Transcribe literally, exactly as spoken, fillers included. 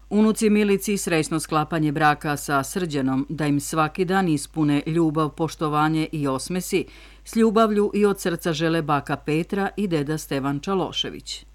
Unuci Milici srećno sklapanje braka sa Srđanom, da im svaki dan ispune ljubav, poštovanje i osmesi, s ljubavlju i od srca žele baka Petra i deda Stevan Čalošević.